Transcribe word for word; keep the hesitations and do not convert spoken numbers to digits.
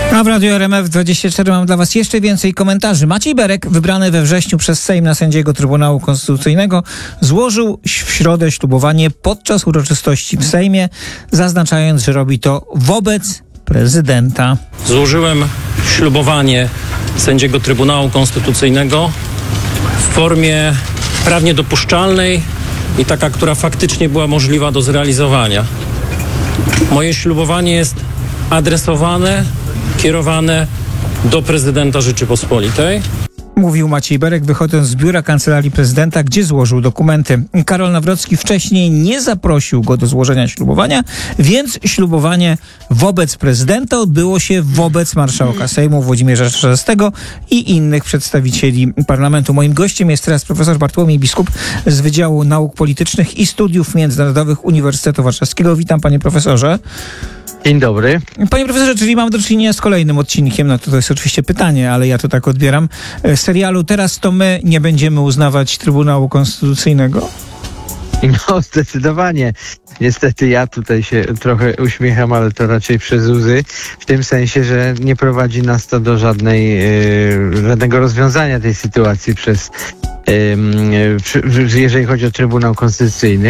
A w Radiu R M F dwadzieścia cztery mam dla Was jeszcze więcej komentarzy. Maciej Berek, wybrany we wrześniu przez Sejm na sędziego Trybunału Konstytucyjnego, złożył w środę ślubowanie podczas uroczystości w Sejmie, zaznaczając, że robi to wobec prezydenta. Złożyłem ślubowanie sędziego Trybunału Konstytucyjnego w formie prawnie dopuszczalnej i taka, która faktycznie była możliwa do zrealizowania. Moje ślubowanie jest adresowane, kierowane do prezydenta Rzeczypospolitej. Mówił Maciej Berek, wychodząc z biura Kancelarii Prezydenta, gdzie złożył dokumenty. Karol Nawrocki wcześniej nie zaprosił go do złożenia ślubowania, więc ślubowanie wobec prezydenta odbyło się wobec marszałka Sejmu Włodzimierza Czarzastego i innych przedstawicieli parlamentu. Moim gościem jest teraz profesor Bartłomiej Biskup z Wydziału Nauk Politycznych i Studiów Międzynarodowych Uniwersytetu Warszawskiego. Witam, panie profesorze. Dzień dobry. Panie profesorze, czyli mamy do czynienia z kolejnym odcinkiem, no to, to jest oczywiście pytanie, ale ja to tak odbieram, serialu Teraz to my nie będziemy uznawać Trybunału Konstytucyjnego? No, zdecydowanie. Niestety ja tutaj się trochę uśmiecham, ale to raczej przez łzy, w tym sensie, że nie prowadzi nas to do żadnej, yy, żadnego rozwiązania tej sytuacji przez, yy, yy, jeżeli chodzi o Trybunał Konstytucyjny.